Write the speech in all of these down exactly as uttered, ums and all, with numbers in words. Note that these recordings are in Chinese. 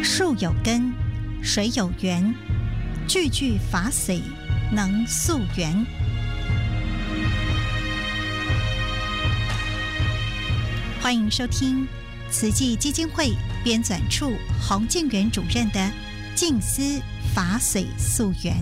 树有根，水有源，句句法髓能溯源。欢迎收听慈济基金会编纂处洪建元主任的《静思法髓溯源》。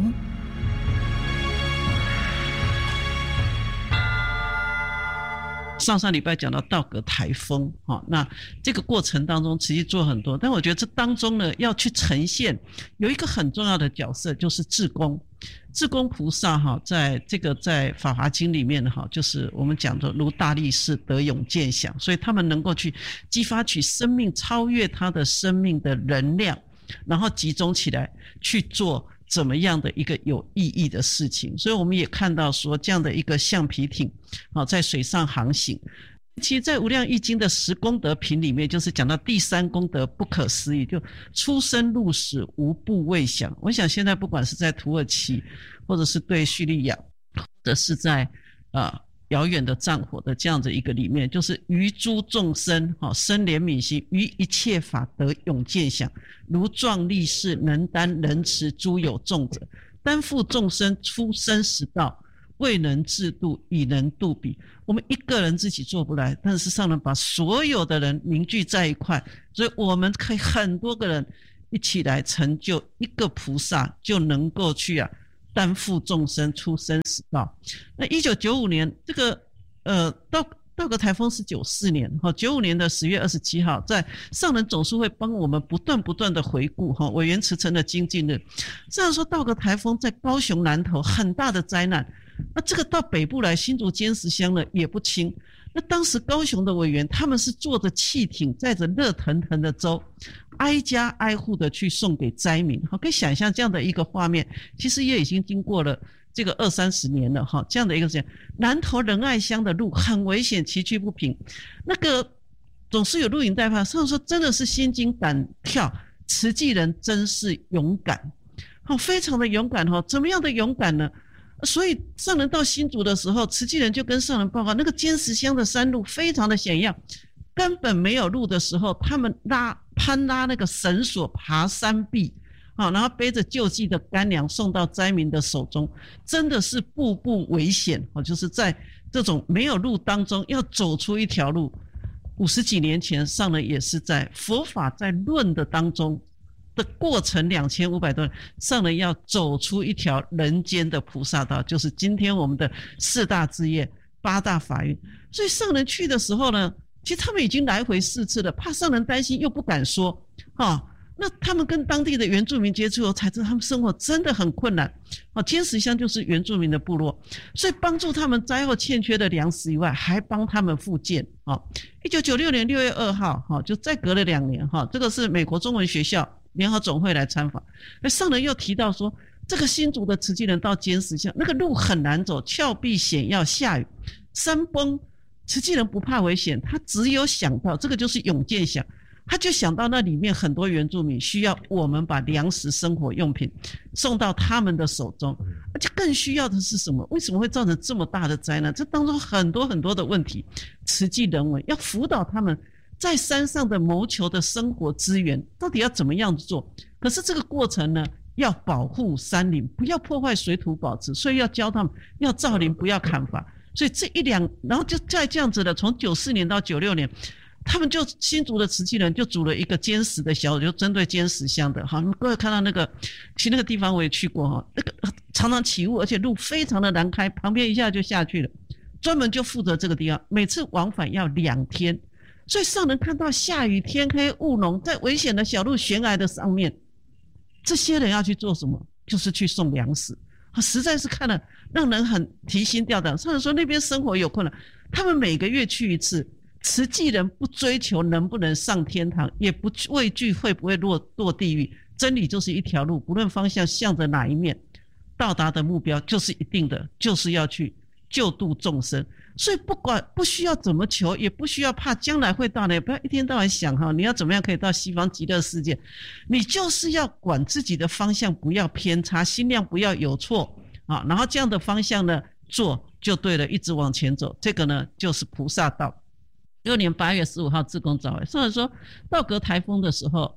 上上礼拜讲到道格台风，哦，那这个过程当中慈济做很多，但我觉得这当中呢，要去呈现有一个很重要的角色，就是志工。志工菩萨哈，在这个在《法华经》里面哈，就是我们讲的如大力士得永见想，所以他们能够去激发起生命超越他的生命的能量，然后集中起来去做怎么样的一个有意义的事情。所以我们也看到说这样的一个橡皮艇在水上航行，其实在无量易经的十功德品里面，就是讲到第三功德不可思议，就出生入死无不畏想。我想现在不管是在土耳其，或者是对叙利亚，或者是在呃遥远的战火的这样的一个里面，就是于诸众生生怜悯心，于一切法得永见想，如壮力士能担能持诸有众者，担负众生出生死道，未能自度，已能度彼。我们一个人自己做不来，但是上人把所有的人凝聚在一块，所以我们可以很多个人一起来成就一个菩萨，就能够去啊担负众生出生死道。那一九九五年这个呃道道格台风是九四年，九五年的十月二十七号，在上人总是会帮我们不断不断的回顾委员慈诚的精进日。上人说道格台风在高雄南投很大的灾难，那这个到北部来新竹尖石乡呢也不轻。那当时高雄的委员他们是坐着汽艇载着热腾腾的粥，挨家挨户的去送给灾民。可以想象这样的一个画面，其实也已经经过了这个二三十年了哈，这样的一个时间。南投仁爱乡的路很危险，崎岖不平，那个总是有录影带拍，上说真的是心惊胆跳，慈济人真是勇敢，好，非常的勇敢哈。怎么样的勇敢呢？所以上人到新竹的时候，慈济人就跟上人报告，那个尖石乡的山路非常的险要，根本没有路的时候，他们拉攀拉那个绳索爬山壁，然后背着救济的干粮送到灾民的手中，真的是步步危险，就是在这种没有路当中要走出一条路。五十几年前上人也是在佛法在论的当中的过程两千五百多年，上人要走出一条人间的菩萨道，就是今天我们的四大志业八大法运。所以上人去的时候呢，其实他们已经来回四次了，怕上人担心又不敢说，哦，那他们跟当地的原住民接触后才知道他们生活真的很困难，哦，尖石乡就是原住民的部落，所以帮助他们灾后欠缺的粮食以外，还帮他们复建。哦，一九九六年六月二号，哦，就再隔了两年，哦，这个是美国中文学校联合总会来参访，那上人又提到说，这个新竹的慈济人到尖石乡，那个路很难走，峭壁险要，下雨山崩，慈济人不怕危险，他只有想到这个就是永见想，他就想到那里面很多原住民需要我们把粮食生活用品送到他们的手中，而且更需要的是什么？为什么会造成这么大的灾难？这当中很多很多的问题，慈济人文要辅导他们在山上的谋求的生活资源到底要怎么样做。可是这个过程呢，要保护山林，不要破坏水土保持，所以要教他们要造林，不要砍伐。所以这一两，然后就在这样子的，从九四年到九六年，他们就新竹的慈济人就组了一个尖石的小组，就针对尖石乡的。好，各位看到那个，其实那个地方我也去过哈，那个常常起雾，而且路非常的难开，旁边一下就下去了，专门就负责这个地方，每次往返要两天。所以上人看到下雨天黑雾浓，在危险的小路悬崖的上面，这些人要去做什么？就是去送粮食，实在是看了让人很提心吊胆。上人说那边生活有困难，他们每个月去一次，慈济人不追求能不能上天堂，也不畏惧会不会落落地狱，真理就是一条路，不论方向向着哪一面，到达的目标就是一定的，就是要去救度众生。所以不管不需要怎么求，也不需要怕将来会到来，也不要一天到晚想哈，你要怎么样可以到西方极乐世界，你就是要管自己的方向不要偏差，心量不要有错啊，然后这样的方向呢做就对了，一直往前走，这个呢就是菩萨道。六年八月十五号志工早会，上人说道格台风的时候，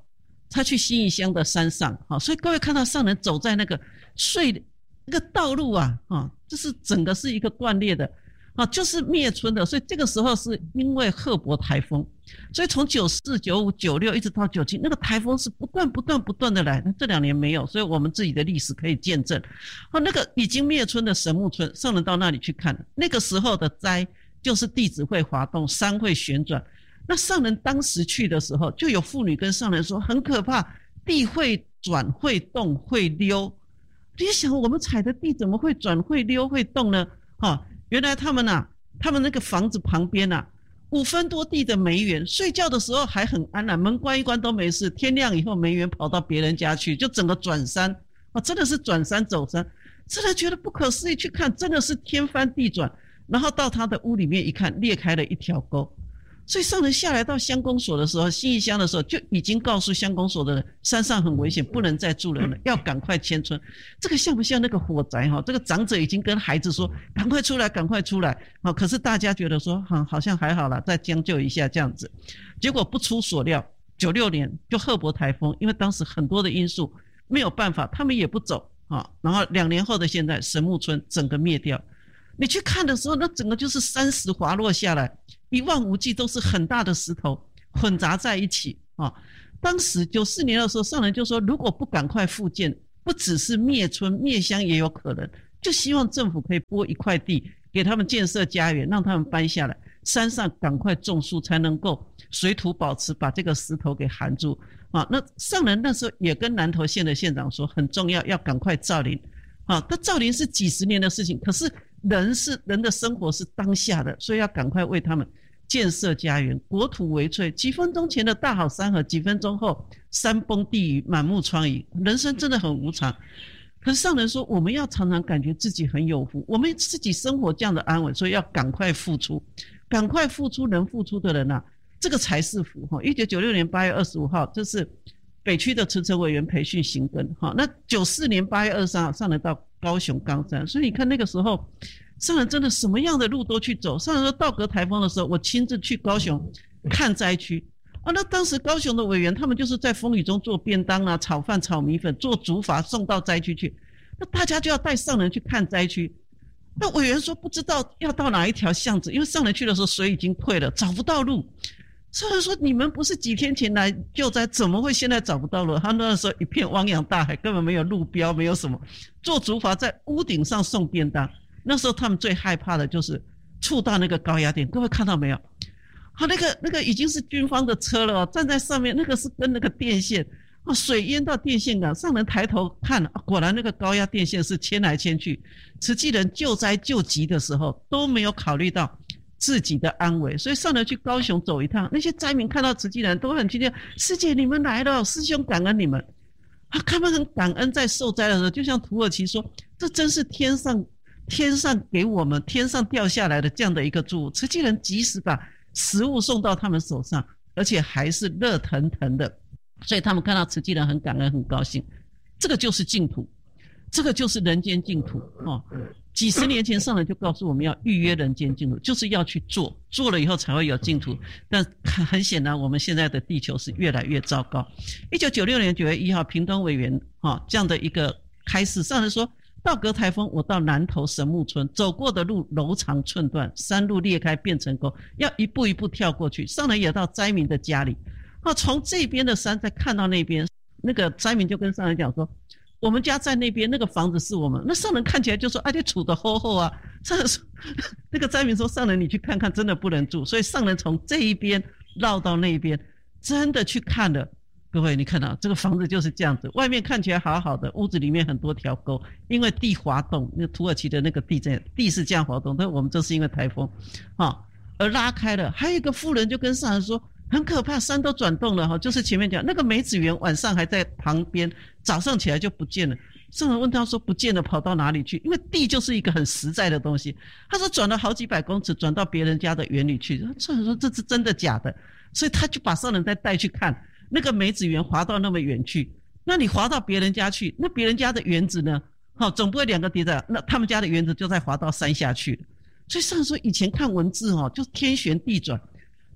他去新义乡的山上，所以各位看到上人走在那个碎那个道路啊，就是整个是一个断裂的，就是灭村的。所以这个时候是因为赫伯台风，所以从九四、九五、九六一直到九七，那个台风是不断不断不断的来，这两年没有，所以我们自己的历史可以见证。那个已经灭村的神木村，上人到那里去看，那个时候的灾就是地质会滑动，山会旋转。那上人当时去的时候，就有妇女跟上人说很可怕，地会转会动会溜。你想我们踩的地怎么会转会溜会动呢？哦，原来他们啊，他们那个房子旁边啊，五分多地的梅园，睡觉的时候还很安然，门关一关都没事，天亮以后梅园跑到别人家去，就整个转山，哦，真的是转山走山，真的觉得不可思议，去看真的是天翻地转。然后到他的屋里面一看，裂开了一条沟。所以上人下来到乡公所的时候，新义乡的时候就已经告诉乡公所的人，山上很危险，不能再住人了，要赶快迁村。这个像不像那个火灾哈？这个长者已经跟孩子说赶快出来赶快出来，可是大家觉得说好像还好啦，再将就一下这样子。结果不出所料，九六年就赫伯台风，因为当时很多的因素没有办法，他们也不走，然后两年后的现在神木村整个灭掉。你去看的时候，那整个就是山石滑落下来，一望无际都是很大的石头混杂在一起啊！当时九四年的时候，上人就说，如果不赶快复建，不只是灭村灭乡也有可能，就希望政府可以拨一块地给他们建设家园，让他们搬下来，山上赶快种树，才能够水土保持，把这个石头给含住啊！那上人那时候也跟南投县的县长说，很重要，要赶快造林啊！但造林是几十年的事情，可是人是人的生活是当下的，所以要赶快为他们建设家园，国土为脆。几分钟前的大好山河，几分钟后山崩地雨，满目疮痍。人生真的很无常。可是上人说，我们要常常感觉自己很有福，我们自己生活这样的安稳，所以要赶快付出，赶快付出，能付出的人啊，这个才是福。一九九六年八月二十五号，这是北区的慈诚委员培训行耕。那九四年八月二十三号，上人到高雄冈山，所以你看那个时候上人真的什么样的路都去走。上人说道格台风的时候，我亲自去高雄看灾区啊。那当时高雄的委员他们就是在风雨中做便当啊，炒饭炒米粉，做竹筏送到灾区去，那大家就要带上人去看灾区。那委员说不知道要到哪一条巷子，因为上人去的时候水已经退了，找不到路。上人说你们不是几天前来救灾，怎么会现在找不到路？他那时候一片汪洋大海，根本没有路标，没有什么，做竹筏在屋顶上送便当。那时候他们最害怕的就是触到那个高压电，各位看到没有？好，那个那个已经是军方的车了，站在上面，那个是跟那个电线啊，水淹到电线杆，上人抬头看，啊，果然那个高压电线是牵来牵去。慈济人救灾救急的时候都没有考虑到自己的安危，所以上人去高雄走一趟，那些灾民看到慈济人都很亲切，师姐你们来了，师兄感恩你们啊，他们很感恩，在受灾的时候，就像土耳其说，这真是天上天上给我们天上掉下来的这样的一个祝福。慈济人及时把食物送到他们手上，而且还是热腾腾的，所以他们看到慈济人很感恩很高兴。这个就是净土，这个就是人间净土哦。几十年前上人就告诉我们要预约人间净土，就是要去做，做了以后才会有净土。但很显然我们现在的地球是越来越糟糕。一九九六年九月一号，屏东委员、哦、这样的一个开示，上人说道格台风我到南投神木村，走过的路楼长寸断，山路裂开变成沟，要一步一步跳过去。上人也到灾民的家里，哦、从这边的山再看到那边，那个灾民就跟上人讲说，我们家在那边，那个房子是我们。那上人看起来就说，啊，就处得厚厚啊。上人说，那个灾民说，上人你去看看，真的不能住。所以上人从这一边绕到那边，真的去看了。各位，你看到这个房子就是这样子，外面看起来好好的，屋子里面很多条沟，因为地滑动，那土耳其的那个地震，地是这样滑动，但我们这是因为台风，啊，而拉开了。还有一个妇人就跟上人说，很可怕，山都转动了哈，就是前面讲那个梅子园晚上还在旁边，早上起来就不见了。上人问他说不见了跑到哪里去？因为地就是一个很实在的东西。他说转了好几百公尺，转到别人家的园里去。上人说这是真的假的？所以他就把上人再带去看那个梅子园滑到那么远去，那你滑到别人家去，那别人家的园子呢？好，总不会两个叠在，那他们家的园子就再滑到山下去了。所以上人说以前看文字哦，就天旋地转。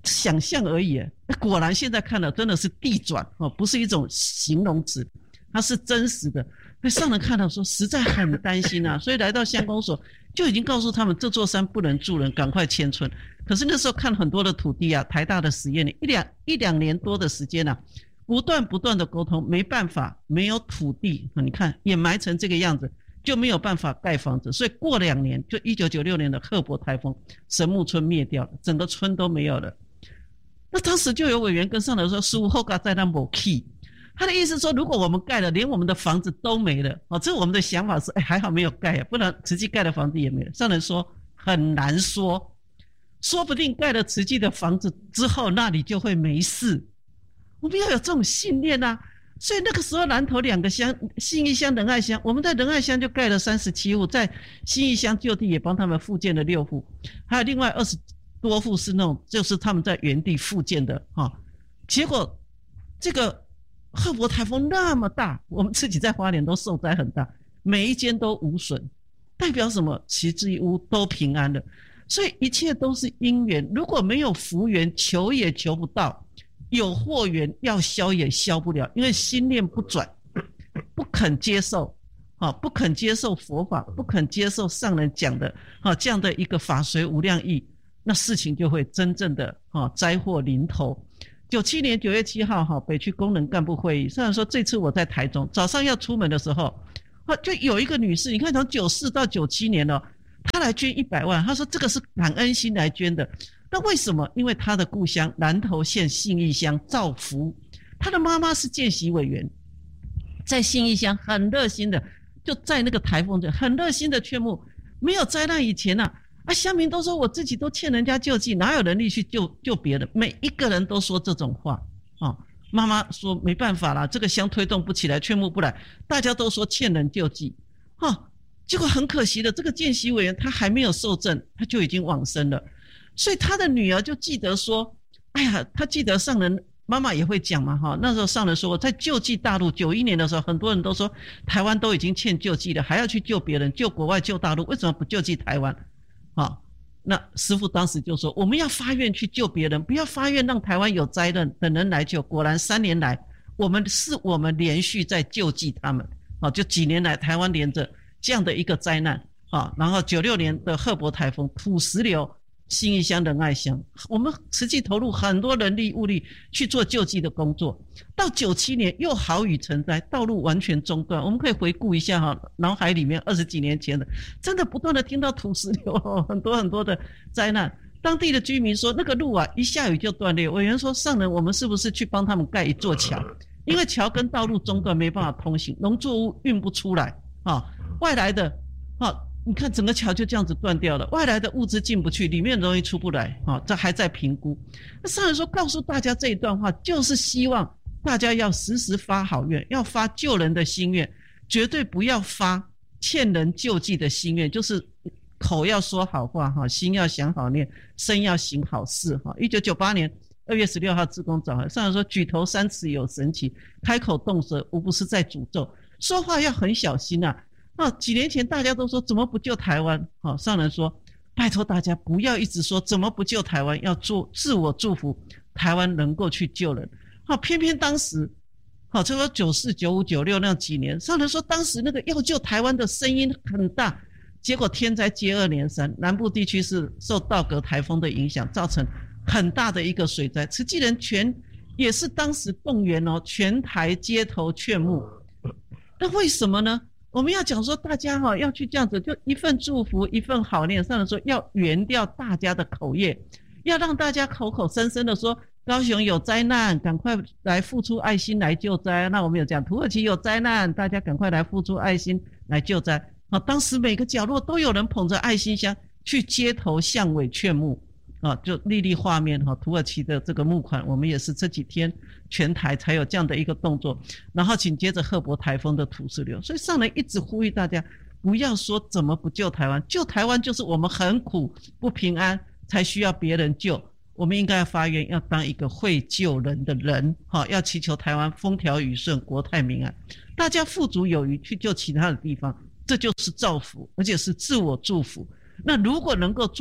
想象而已。果然现在看了真的是地转哦，不是一种形容词，它是真实的。所以上人看到说实在很担心啊，所以来到乡公所就已经告诉他们这座山不能住人，赶快迁村。可是那时候看很多的土地啊，台大的实验一两一两年多的时间啊，不断不断的沟通，没办法，没有土地，你看掩埋成这个样子，就没有办法盖房子。所以过两年，就一九九六年的赫伯台风，神木村灭掉了，整个村都没有了。那当时就有委员跟上来说，十五后嘎在那某 key。他的意思说，如果我们盖了，连我们的房子都没了，哦，这我们的想法是，哎，还好没有盖啊，不然慈济盖的房子也没了。上人说很难说，说不定盖了慈济的房子之后，那里就会没事。我们要有这种信念啊！所以那个时候南投两个乡，信义乡、仁爱乡，我们在仁爱乡就盖了三十七户，在信义乡就地也帮他们复建了六户，还有另外二十多户是那种就是他们在原地复建的哈、哦。结果这个赫伯台风那么大，我们自己在花莲都受灾很大，每一间都无损，代表什么？齐之屋都平安了。所以一切都是因缘，如果没有福缘，求也求不到。有祸缘要消也消不了，因为心念不转，不肯接受，啊，不肯接受佛法，不肯接受上人讲的，啊，这样的一个法随无量义，那事情就会真正的啊灾祸临头。九七年九月七号，哈，北区功能干部会议，上人说这次我在台中，早上要出门的时候，啊，就有一个女士，你看从九四到九七年了，她来捐一百万，她说这个是感恩心来捐的。那为什么？因为他的故乡南投县信义乡造福，他的妈妈是见习委员，在信义乡很热心的，就在那个台风天很热心的劝募。没有灾难以前啊，啊乡民都说我自己都欠人家救济，哪有能力去救救别人？每一个人都说这种话啊。妈妈说没办法啦，这个乡推动不起来，劝募不来，大家都说欠人救济啊。结果很可惜的，这个见习委员他还没有受证，他就已经往生了。所以他的女儿就记得说，哎呀，他记得上人妈妈也会讲嘛，哈，那时候上人说我在救济大陆九一年的时候，很多人都说台湾都已经欠救济了，还要去救别人，救国外救大陆，为什么不救济台湾？啊，那师父当时就说，我们要发愿去救别人，不要发愿让台湾有灾难的人来救。果然三年来，我们是我们连续在救济他们，啊，就几年来台湾连着这样的一个灾难，啊，然后九六年的赫伯台风、土石流。信义乡、仁爱乡，我们实际投入很多人力物力去做救济的工作。到九七年又豪雨成灾，道路完全中断。我们可以回顾一下哈，脑海里面二十几年前的，真的不断的听到土石流，很多很多的灾难。当地的居民说，那个路啊，一下雨就断裂。委员说，上人，我们是不是去帮他们盖一座桥？因为桥跟道路中断，没办法通行，农作物运不出来啊，外来的啊。你看整个桥就这样子断掉了，外来的物资进不去，里面容易出不来啊，这还在评估。那上人说告诉大家这一段话，就是希望大家要时时发好愿，要发救人的心愿，绝对不要发欠人救济的心愿，就是口要说好话哈，心要想好念，身要行好事哈。一九九八年二月十六号志工早会，上人说举头三尺有神奇，开口动舌无不是在诅咒，说话要很小心啊。啊，几年前大家都说怎么不救台湾？好、哦，上人说，拜托大家不要一直说怎么不救台湾，要做自我祝福，台湾能够去救人。好、哦，偏偏当时，好、哦，就说九四、九五、九六那几年，上人说当时那个要救台湾的声音很大，结果天灾接二连三，南部地区是受道格台风的影响，造成很大的一个水灾。慈济人全也是当时动员哦，全台街头劝募。那为什么呢？我们要讲说大家哈要去这样子，就一份祝福一份好念。上人说要圆掉大家的口业，要让大家口口声声的说高雄有灾难，赶快来付出爱心来救灾。那我们有讲土耳其有灾难，大家赶快来付出爱心来救灾。啊，当时每个角落都有人捧着爱心箱去街头巷尾劝募。啊，就历历画面哈，土耳其的这个募款，我们也是这几天全台才有这样的一个动作，然后紧接着赫伯台风的土石流，所以上人一直呼吁大家不要说怎么不救台湾，救台湾就是我们很苦不平安才需要别人救，我们应该要发愿要当一个会救人的人，哈，要祈求台湾风调雨顺，国泰民安，大家富足有余去救其他的地方，这就是造福，而且是自我祝福。那如果能够做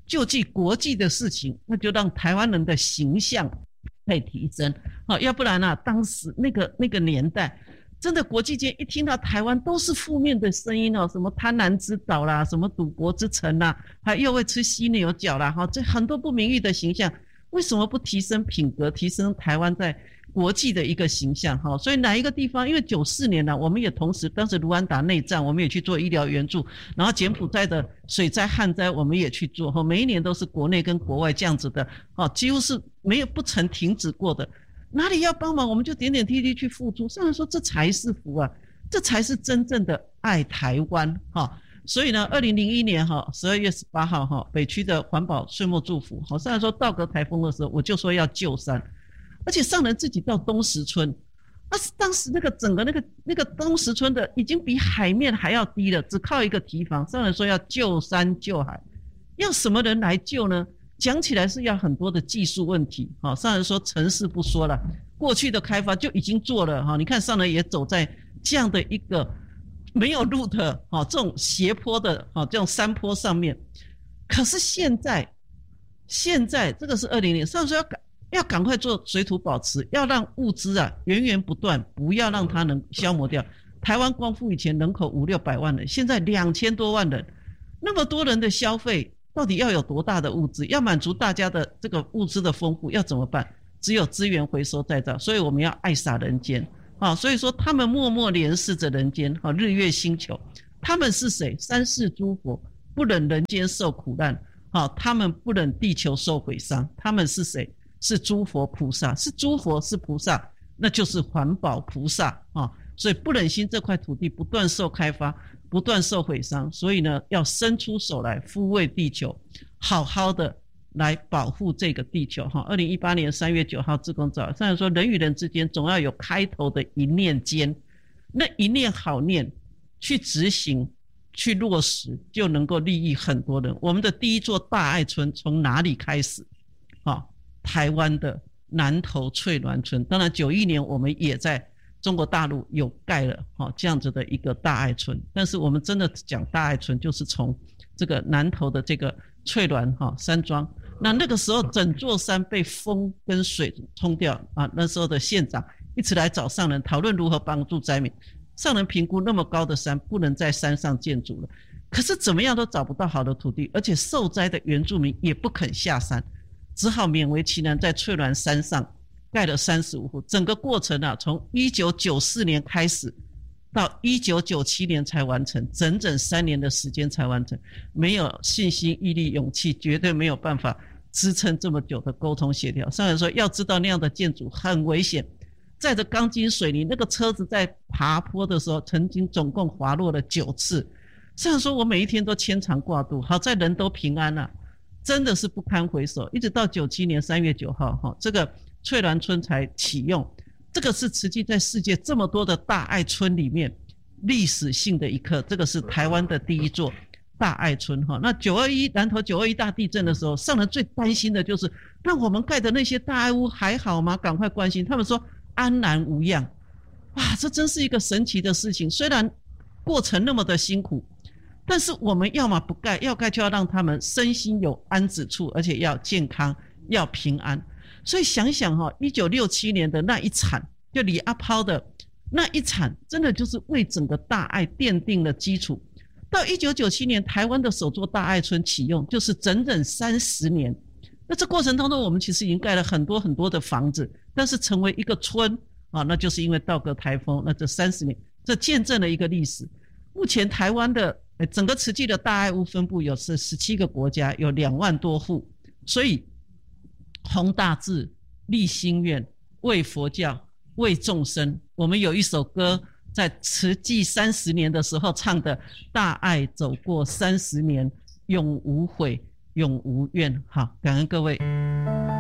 救济国际的事情，那就让台湾人的形象可以提升。好，要不然啊，当时那个那个年代，真的国际间一听到台湾都是负面的声音哦，什么贪婪之岛啦，什么赌博之城啦，还又会吃犀牛角啦，哈，这很多不名誉的形象，为什么不提升品格，提升台湾在国际的一个形象？哈，所以哪一个地方，因为九四年呢、啊，我们也同时当时卢安达内战，我们也去做医疗援助，然后柬埔寨的水灾旱灾我们也去做，哈，每一年都是国内跟国外这样子的，哦，几乎是没有不曾停止过的。哪里要帮忙我们就点点滴滴去付出，上来说这才是福啊，这才是真正的爱台湾哈。所以呢，二零零一年哈十二月十八号哈，北区的环保岁末祝福，好，上来说道格台风的时候，我就说要救山，而且上人自己到东石村，那当时那个整个那个那个东石村的已经比海面还要低了，只靠一个堤防，上人说要救山救海，要什么人来救呢？讲起来是要很多的技术问题，好，上人说城市不说了，过去的开发就已经做了哈，你看上人也走在这样的一个没有路的哈这种斜坡的哈这种山坡上面，可是现在现在这个是二零年，上人说要赶要赶快做水土保持，要让物资啊源源不断，不要让它能消磨掉。台湾光复以前人口五六百万人，现在两千多万人，那么多人的消费。到底要有多大的物资，要满足大家的这个物资的丰富，要怎么办？只有资源回收再造，所以我们要爱洒人间啊！所以说他们默默怜视着人间啊，日月星球，他们是谁？三世诸佛不忍人间受苦难啊，他们不忍地球受毁伤，他们是谁？是诸佛菩萨，是诸佛是菩萨，那就是环保菩萨啊！所以不忍心这块土地不断受开发。不断受毁伤，所以呢，要伸出手来抚慰地球，好好的来保护这个地球哈。二零一八年三月九号，志工早上说，人与人之间总要有开头的一念间，那一念好念，去执行，去落实，就能够利益很多人。我们的第一座大爱村从哪里开始？啊，台湾的南投翠峦村。当然，九一年我们也在。中国大陆有盖了哈这样子的一个大爱村，但是我们真的讲大爱村，就是从这个南投的这个翠峦哈山庄，那那个时候整座山被风跟水冲掉啊，那时候的县长一直来找上人讨论如何帮助灾民，上人评估那么高的山不能在山上建筑了，可是怎么样都找不到好的土地，而且受灾的原住民也不肯下山，只好勉为其难在翠峦山上。盖了三十五户，整个过程啊，从一九九四年开始，到一九九七年才完成，整整三年的时间才完成。没有信心、毅力、勇气，绝对没有办法支撑这么久的沟通协调。上人说，要知道那样的建筑很危险，载着钢筋水泥，那个车子在爬坡的时候，曾经总共滑落了九次。上人说，我每一天都牵肠挂肚，好在人都平安了、啊，真的是不堪回首。一直到九七年三月九号，哈，这个。翠峦村才启用，这个是慈济在世界这么多的大爱村里面历史性的一刻，这个是台湾的第一座大爱村哈。那九二一南投九二一大地震的时候，上人最担心的就是那我们盖的那些大爱屋还好吗？赶快关心，他们说安然无恙。哇，这真是一个神奇的事情，虽然过程那么的辛苦，但是我们要么不盖，要盖就要让他们身心有安止处，而且要健康，要平安。所以想想哈，一九六七年的那一场，就李阿抛的那一场，真的就是为整个大爱奠定了基础。到一九九七年，台湾的首座大爱村启用，就是整整三十年。那这过程当中，我们其实已经盖了很多很多的房子，但是成为一个村啊，那就是因为道格台风。那这三十年，这见证了一个历史。目前台湾的整个慈济的大爱屋分布有是十七个国家，有两万多户，所以。弘大志、立心愿、为佛教、为众生。我们有一首歌，在慈济三十年的时候唱的，大爱走过三十年，永无悔，永无怨。好，感恩各位。